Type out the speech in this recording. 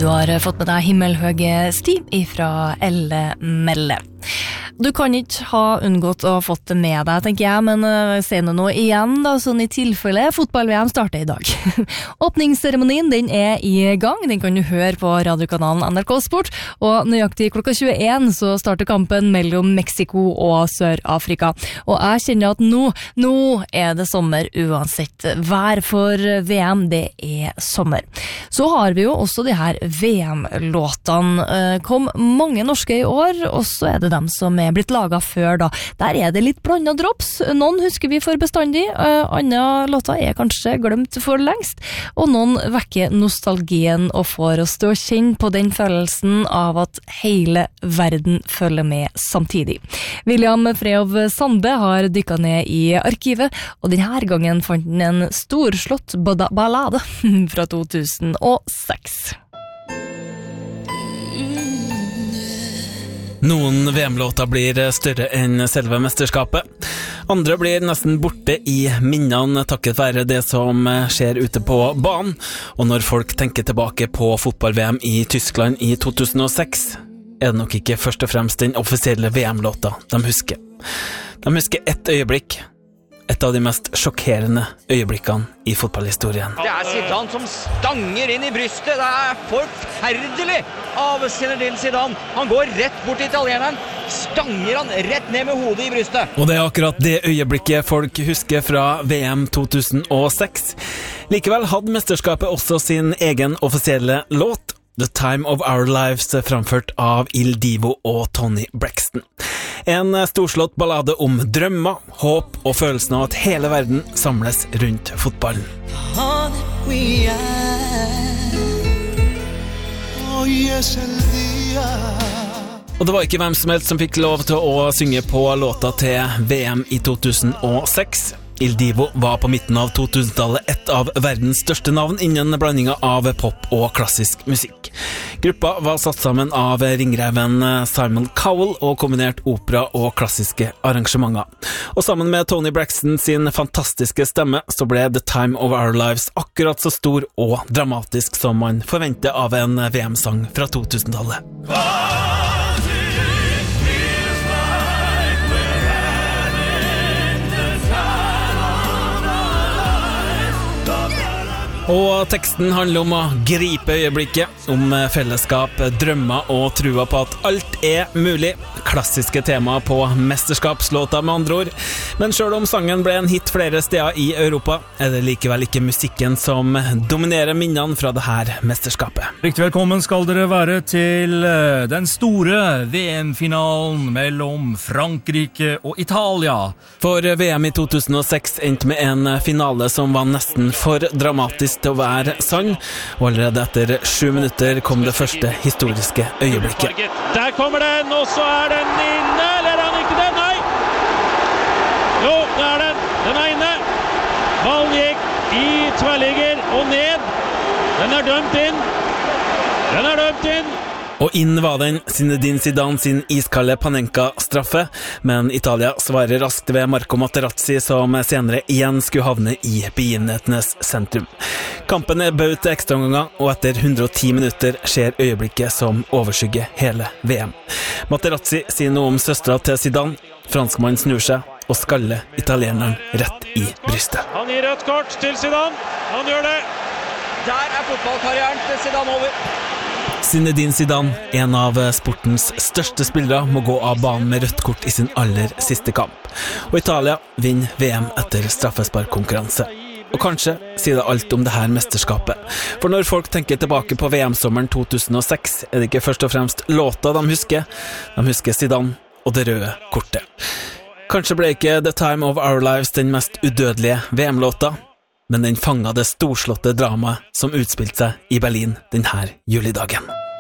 Du har fått med deg himmelhøge Stiv ifra Elle Melle. Du kan ikke ha unngått å ha fått det med deg, tenker jeg, men se nå igjen da, sånn i tilfelle. Fotball-VM starter i dag. Åpningsseremonien, den i gang. Den kan du høre på radiokanalen NRK Sport, og nøyaktig klokka 21 så starter kampen mellom Mexico og Sør-Afrika. Og jeg kjenner at nå det sommer uansett. Vær for VM, det sommer. Så har vi jo også de her VM-låtene. Kom mange norske i år, og så det dem som blitt laget før da. Der det litt blandet drops. Noen husker vi for bestandig, andre låter kanskje glemt for lengst, og noen vekker nostalgien og får oss til å kjenne på den følelsen av at hele verden følger med samtidig. William Freov Sande har dykket ned i arkivet, og denne gangen fant han en storslått ballade fra 2006. Noen VM-låter blir større enn selve mesterskapet. Andre blir nesten borte i minnene takket være det som skjer ute på banen. Og når folk tenker tilbake på fotball-VM i Tyskland i 2006, det nok ikke først og fremst den offisielle VM-låta de husker. De husker ett øyeblikk. Et av de mest sjokkerende øyeblikkene i fotballhistorien. Det Zidane som stanger inn i brystet. Det forferdelig av Zinedine Zidane. Han går rett bort til italieneren, stanger han rett ned med hodet i brystet. Og det akkurat det øyeblikket folk husker fra VM 2006. Likevel hadde mesterskapet også sin egen offisielle låt, The Time of Our Lives, framført av Il Divo og Tony Braxton. En storslått ballade om drømmer, håp og følelsen av at hele verden samles rundt fotballen. Og det var ikke hvem som helst som fikk lov til å synge på låta til VM i 2006. Il Divo var på midten av 2000-tallet et av verdens største navn innen blandinga av pop og klassisk musikk. Gruppa var satt sammen av ringreven Simon Cowell og kombinert opera og klassiske arrangementer. Og sammen med Tony Braxton sin fantastiske stemme så ble The Time of Our Lives akkurat så stor og dramatisk som man forventer av en VM-sang fra 2000-tallet. Og teksten handler om å gripe øyeblikket, om fellesskap, drømmer og trua på at alt mulig. Klassiske tema på mesterskapslåta med andre ord. Men selv om sangen ble en hit flere steder i Europa, det likevel ikke musikken som dominerer minnene fra det her mesterskapet. Riktig velkommen skal dere være til den store VM-finalen mellom Frankrike og Italia. For VM i 2006 endte med en finale som var nesten for dramatisk til å være sann, og allerede etter 7 minutter kom det første historiske øyeblikket. Der kommer den, og så den inne, eller han ikke det? Nei! Jo, det den inne. Ballen gikk i tverrligger og ned. Den dømt inn. Dømt inn. Og inn var den, Zinedine Zidane sin iskalde Panenka-straffe, men Italia svarer raskt ved Marco Materazzi, som senere igjen skulle havne i begivenhetenes sentrum. Kampen baut til ekstraomganger, og etter 110 minutter skjer øyeblikket som overskygger hele VM. Materazzi sier noe om søstera til Zidane. Franskmannen snur seg og skaller italieneren rett i brystet. Han gir rødt kort til Zidane. Han gjør det. Der fotballkarrieren til Zidane over. Zinedine Zidane, en av sportens største spillere, må gå av banen med rødt kort i sin aller siste kamp. Og Italia vinner VM etter straffesparkkonkurranse. Og kanskje sier det alt om det her mesterskapet. For når folk tenker tilbake på VM-sommeren 2006, det ikke først og fremst låta de husker. De husker Zidane og det røde kortet. Kanskje ble ikke The Time of Our Lives den mest udødelige VM-låta, men den fanget det storslåtte dramaet som utspilte seg i Berlin denne julidagen.